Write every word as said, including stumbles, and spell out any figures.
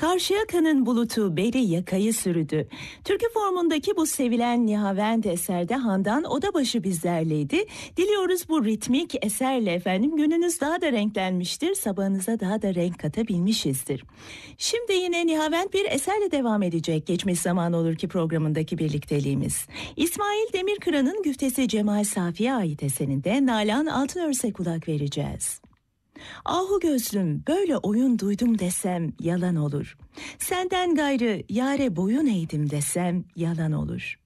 Karşıyaka'nın bulutu beri yakayı sürüdü. Türkü formundaki bu sevilen Nihavend eserde Handan Odabaşı bizlerleydi. Diliyoruz bu ritmik eserle efendim gününüz daha da renklenmiştir, sabahınıza daha da renk katabilmişizdir. Şimdi yine Nihavend bir eserle devam edecek Geçmiş Zaman Olur Ki programındaki birlikteliğimiz. İsmail Demirkıran'ın güftesi Cemal Safi'ye ait eserinde Nalan Altınörs'e kulak vereceğiz. Ahu gözlüm böyle oyun duydum desem yalan olur. Senden gayrı yare boyun eğdim desem yalan olur.